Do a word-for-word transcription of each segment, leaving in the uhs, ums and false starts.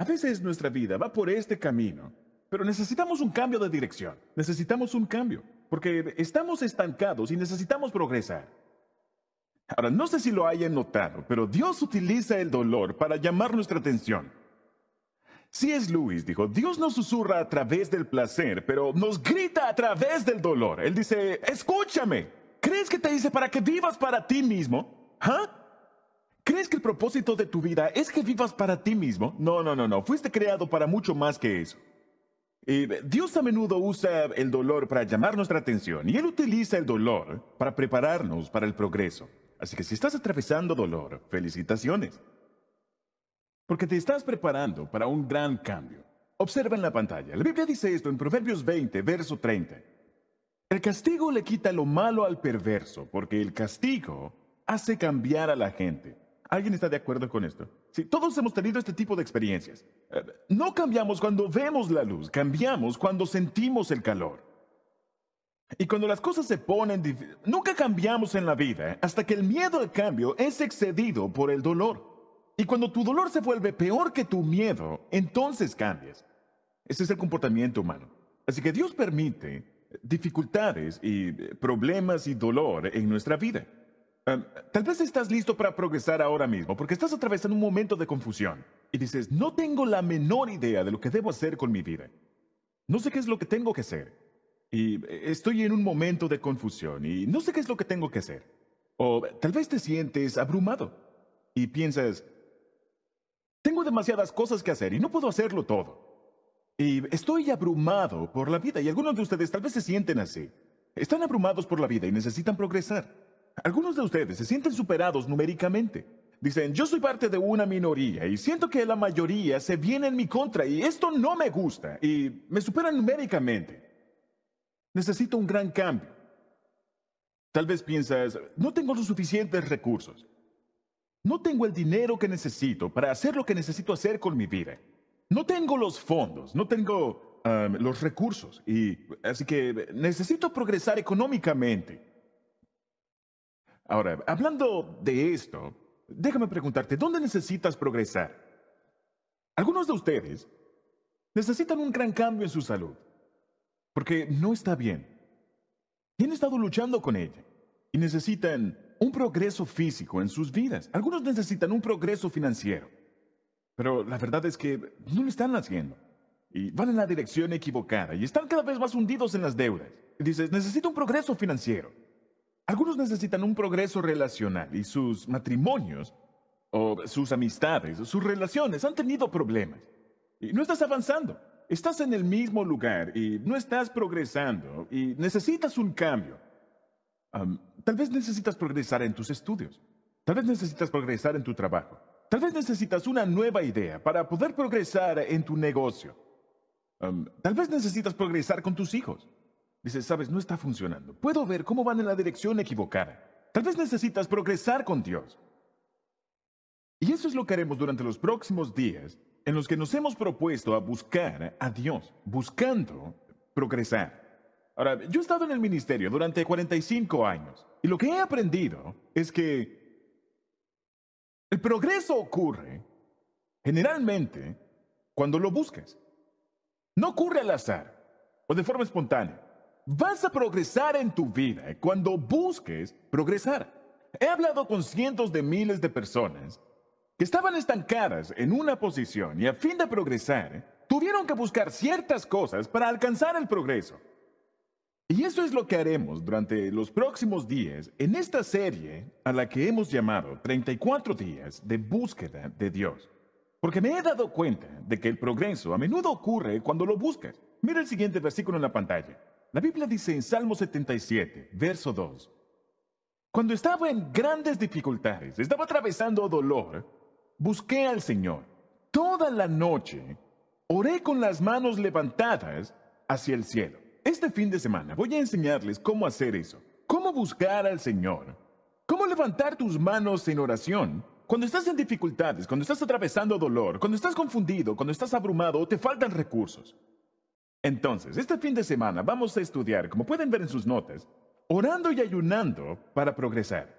A veces nuestra vida va por este camino, pero necesitamos un cambio de dirección. Necesitamos un cambio, porque estamos estancados y necesitamos progresar. Ahora, no sé si lo hayan notado, pero Dios utiliza el dolor para llamar nuestra atención. C S. Lewis dijo, Dios nos susurra a través del placer, pero nos grita a través del dolor. Él dice, escúchame, ¿crees que te dice para que vivas para ti mismo? ¿Ah? ¿Crees que el propósito de tu vida es que vivas para ti mismo? No, no, no, no. Fuiste creado para mucho más que eso. Y Dios a menudo usa el dolor para llamar nuestra atención y Él utiliza el dolor para prepararnos para el progreso. Así que si estás atravesando dolor, felicitaciones. Porque te estás preparando para un gran cambio. Observa en la pantalla. La Biblia dice esto en Proverbios veinte, verso treinta. El castigo le quita lo malo al perverso, porque el castigo hace cambiar a la gente. ¿Alguien está de acuerdo con esto? Sí, todos hemos tenido este tipo de experiencias. Eh, no cambiamos cuando vemos la luz, cambiamos cuando sentimos el calor. Y cuando las cosas se ponen difíciles, nunca cambiamos en la vida ¿eh? hasta que el miedo al cambio es excedido por el dolor. Y cuando tu dolor se vuelve peor que tu miedo, entonces cambias. Ese es el comportamiento humano. Así que Dios permite dificultades y problemas y dolor en nuestra vida. Um, tal vez estás listo para progresar ahora mismo porque estás atravesando un momento de confusión y dices, no tengo la menor idea de lo que debo hacer con mi vida. No sé qué es lo que tengo que hacer. Y estoy en un momento de confusión y no sé qué es lo que tengo que hacer. O tal vez te sientes abrumado y piensas, tengo demasiadas cosas que hacer y no puedo hacerlo todo. Y estoy abrumado por la vida y algunos de ustedes tal vez se sienten así. Están abrumados por la vida y necesitan progresar. Algunos de ustedes se sienten superados numéricamente. Dicen, yo soy parte de una minoría y siento que la mayoría se viene en mi contra y esto no me gusta y me superan numéricamente. Necesito un gran cambio. Tal vez piensas, no tengo los suficientes recursos. No tengo el dinero que necesito para hacer lo que necesito hacer con mi vida. No tengo los fondos, no tengo um, los recursos y así que necesito progresar económicamente. Ahora, hablando de esto, déjame preguntarte, ¿dónde necesitas progresar? Algunos de ustedes necesitan un gran cambio en su salud, porque no está bien. Y han estado luchando con ella, y necesitan un progreso físico en sus vidas. Algunos necesitan un progreso financiero, pero la verdad es que no lo están haciendo, y van en la dirección equivocada, y están cada vez más hundidos en las deudas. Y dices, necesito un progreso financiero. Algunos necesitan un progreso relacional y sus matrimonios o sus amistades, sus relaciones han tenido problemas. Y no estás avanzando. Estás en el mismo lugar y no estás progresando y necesitas un cambio. Um, tal vez necesitas progresar en tus estudios. Tal vez necesitas progresar en tu trabajo. Tal vez necesitas una nueva idea para poder progresar en tu negocio. Um, tal vez necesitas progresar con tus hijos. Dices, sabes, no está funcionando. Puedo ver cómo van en la dirección equivocada. Tal vez necesitas progresar con Dios. Y eso es lo que haremos durante los próximos días en los que nos hemos propuesto a buscar a Dios, buscando progresar. Ahora, yo he estado en el ministerio durante cuarenta y cinco años y lo que he aprendido es que el progreso ocurre generalmente cuando lo buscas. No ocurre al azar o de forma espontánea. Vas a progresar en tu vida cuando busques progresar. He hablado con cientos de miles de personas que estaban estancadas en una posición y a fin de progresar, tuvieron que buscar ciertas cosas para alcanzar el progreso. Y eso es lo que haremos durante los próximos días en esta serie a la que hemos llamado treinta y cuatro días de búsqueda de Dios. Porque me he dado cuenta de que el progreso a menudo ocurre cuando lo buscas. Mira el siguiente versículo en la pantalla. La Biblia dice en Salmo setenta y siete, verso dos, cuando estaba en grandes dificultades, estaba atravesando dolor, busqué al Señor. Toda la noche oré con las manos levantadas hacia el cielo. Este fin de semana voy a enseñarles cómo hacer eso, cómo buscar al Señor, cómo levantar tus manos en oración cuando estás en dificultades, cuando estás atravesando dolor, cuando estás confundido, cuando estás abrumado o te faltan recursos. Entonces, este fin de semana vamos a estudiar, como pueden ver en sus notas, orando y ayunando para progresar.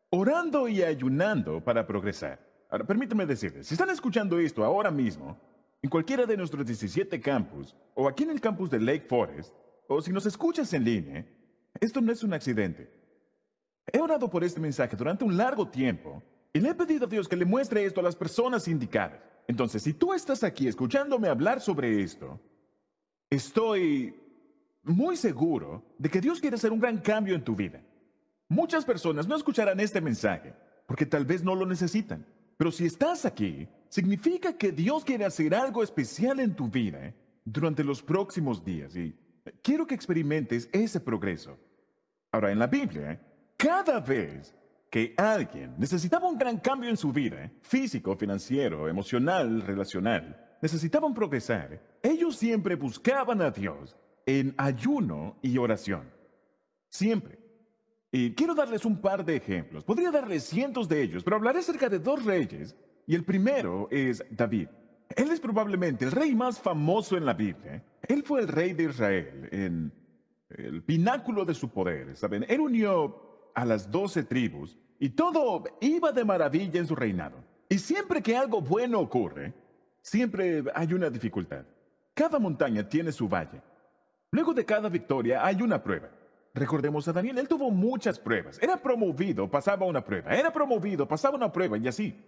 Orando y ayunando para progresar. Ahora, permítanme decirles, si están escuchando esto ahora mismo, en cualquiera de nuestros diecisiete campus, o aquí en el campus de Lake Forest, o si nos escuchas en línea, esto no es un accidente. He orado por este mensaje durante un largo tiempo y le he pedido a Dios que le muestre esto a las personas indicadas. Entonces, si tú estás aquí escuchándome hablar sobre esto, estoy muy seguro de que Dios quiere hacer un gran cambio en tu vida. Muchas personas no escucharán este mensaje porque tal vez no lo necesitan. Pero si estás aquí, significa que Dios quiere hacer algo especial en tu vida durante los próximos días y quiero que experimentes ese progreso. Ahora, en la Biblia, cada vez que alguien necesitaba un gran cambio en su vida, físico, financiero, emocional, relacional, necesitaban progresar, ellos siempre buscaban a Dios en ayuno y oración. Siempre. Y quiero darles un par de ejemplos. Podría darles cientos de ellos, pero hablaré acerca de dos reyes, y el primero es David. Él es probablemente el rey más famoso en la Biblia. Él fue el rey de Israel en el pináculo de su poder, ¿saben? Él unió a las doce tribus y todo iba de maravilla en su reinado. Y siempre que algo bueno ocurre, siempre hay una dificultad. Cada montaña tiene su valle. Luego de cada victoria hay una prueba. Recordemos a Daniel, él tuvo muchas pruebas. Era promovido, pasaba una prueba. Era promovido, pasaba una prueba y así.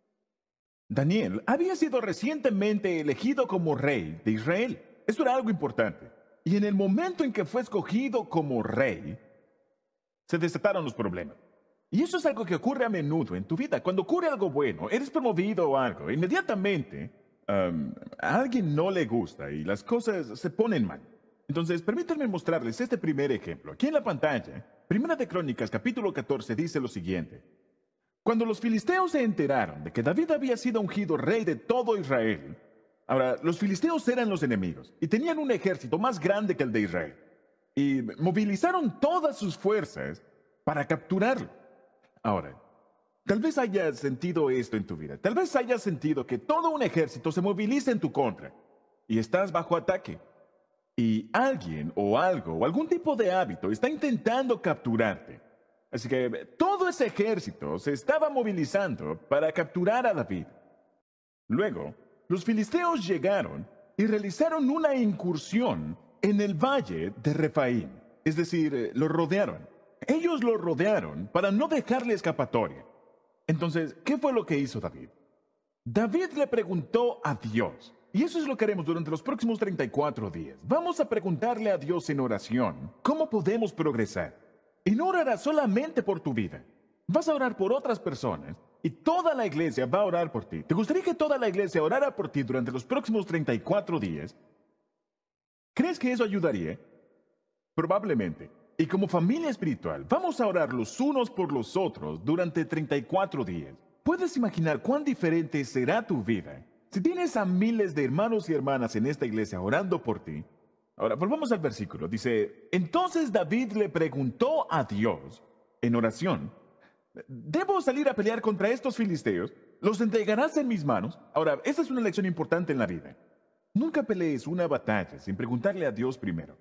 Daniel había sido recientemente elegido como rey de Israel. Eso era algo importante. Y en el momento en que fue escogido como rey, se desataron los problemas. Y eso es algo que ocurre a menudo en tu vida. Cuando ocurre algo bueno, eres promovido o algo, inmediatamente um, a alguien no le gusta y las cosas se ponen mal. Entonces, permítanme mostrarles este primer ejemplo. Aquí en la pantalla, Primera de Crónicas, capítulo catorce, dice lo siguiente. Cuando los filisteos se enteraron de que David había sido ungido rey de todo Israel, ahora, los filisteos eran los enemigos y tenían un ejército más grande que el de Israel. Y movilizaron todas sus fuerzas para capturarlo. Ahora, tal vez hayas sentido esto en tu vida. Tal vez hayas sentido que todo un ejército se moviliza en tu contra y estás bajo ataque. Y alguien o algo o algún tipo de hábito está intentando capturarte. Así que todo ese ejército se estaba movilizando para capturar a David. Luego, los filisteos llegaron y realizaron una incursión en el valle de Refaim. Es decir, lo rodearon. Ellos lo rodearon para no dejarle escapatoria. Entonces, ¿qué fue lo que hizo David? David le preguntó a Dios. Y eso es lo que haremos durante los próximos treinta y cuatro días. Vamos a preguntarle a Dios en oración cómo podemos progresar. Y no orarás solamente por tu vida. Vas a orar por otras personas y toda la iglesia va a orar por ti. ¿Te gustaría que toda la iglesia orara por ti durante los próximos treinta y cuatro días? ¿Crees que eso ayudaría? Probablemente. Y como familia espiritual, vamos a orar los unos por los otros durante treinta y cuatro días. ¿Puedes imaginar cuán diferente será tu vida si tienes a miles de hermanos y hermanas en esta iglesia orando por ti? Ahora, volvamos al versículo. Dice, entonces David le preguntó a Dios en oración, ¿debo salir a pelear contra estos filisteos? ¿Los entregarás en mis manos? Ahora, esta es una lección importante en la vida. Nunca pelees una batalla sin preguntarle a Dios primero.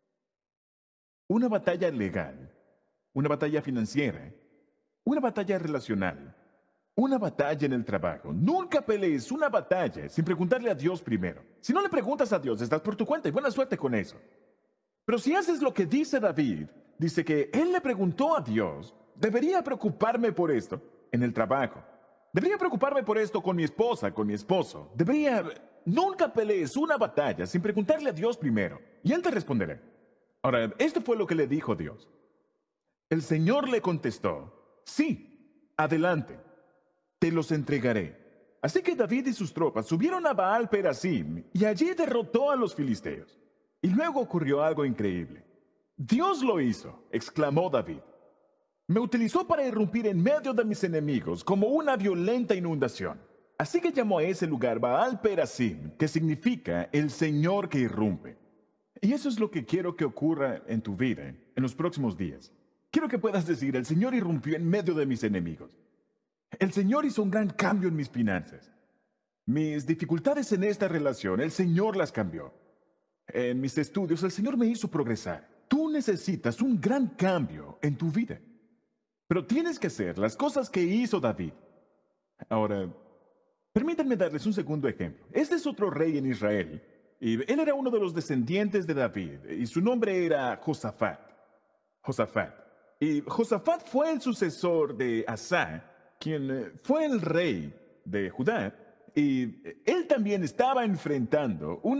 Una batalla legal, una batalla financiera, una batalla relacional, una batalla en el trabajo. Nunca pelees una batalla sin preguntarle a Dios primero. Si no le preguntas a Dios, estás por tu cuenta y buena suerte con eso. Pero si haces lo que dice David, dice que él le preguntó a Dios, ¿debería preocuparme por esto en el trabajo? ¿Debería preocuparme por esto con mi esposa, con mi esposo? ¿Debería...? Nunca pelees una batalla sin preguntarle a Dios primero, y él te responderá. Ahora, esto fue lo que le dijo Dios. El Señor le contestó, sí, adelante, te los entregaré. Así que David y sus tropas subieron a Baal Perasim y allí derrotó a los filisteos. Y luego ocurrió algo increíble. Dios lo hizo, exclamó David. Me utilizó para irrumpir en medio de mis enemigos como una violenta inundación. Así que llamó a ese lugar Baal Perasim, que significa el Señor que irrumpe. Y eso es lo que quiero que ocurra en tu vida en los próximos días. Quiero que puedas decir, el Señor irrumpió en medio de mis enemigos. El Señor hizo un gran cambio en mis finanzas. Mis dificultades en esta relación, el Señor las cambió. En mis estudios, el Señor me hizo progresar. Tú necesitas un gran cambio en tu vida. Pero tienes que hacer las cosas que hizo David. Ahora, Permítanme darles un segundo ejemplo. Este es otro rey en Israel, y él era uno de los descendientes de David, y su nombre era Josafat. Josafat. Y Josafat fue el sucesor de Asa, quien eh, fue el rey de Judá, y él también estaba enfrentando una